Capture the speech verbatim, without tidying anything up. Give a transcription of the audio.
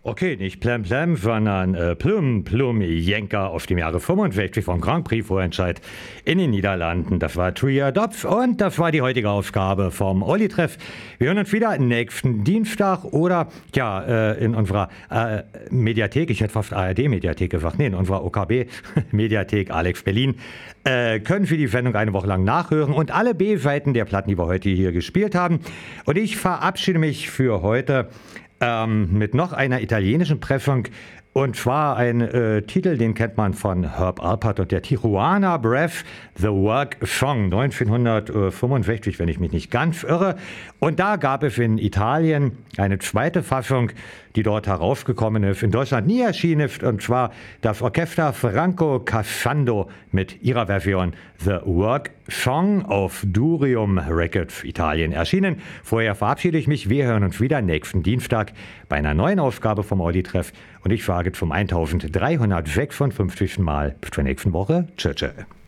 Okay, nicht Plem Plem, sondern äh, Plum Plum Jenker auf dem Jahre fünfundfünfzig vom Grand Prix Vorentscheid in den Niederlanden. Das war Tria Dopf und das war die heutige Ausgabe vom Olli-Treff. Wir hören uns wieder nächsten Dienstag oder ja, äh, in unserer äh, Mediathek, ich hätte fast A R D-Mediathek gesagt, nee, in unserer O K B-Mediathek Alex Berlin, äh, können Sie die Sendung eine Woche lang nachhören und alle B-Seiten der Platten, die wir heute hier gespielt haben. Und ich verabschiede mich für heute Ähm, mit noch einer italienischen Pressung, und zwar ein äh, Titel, den kennt man von Herb Alpert und der Tijuana Brass, The Work Song, neunzehnhundertfünfundsechzig, wenn ich mich nicht ganz irre. Und da gab es in Italien eine zweite Fassung, die dort herausgekommen ist, in Deutschland nie erschienen ist, und zwar das Orchester Franco Cassando mit ihrer Version The Work Song auf Durium Records Italien erschienen. Vorher verabschiede ich mich, wir hören uns wieder nächsten Dienstag bei einer neuen Ausgabe vom Olli-Treff und ich sage zum eintausenddreihundertsechsundfünfzigsten Mal bis zur nächsten Woche. Tschö, tschö.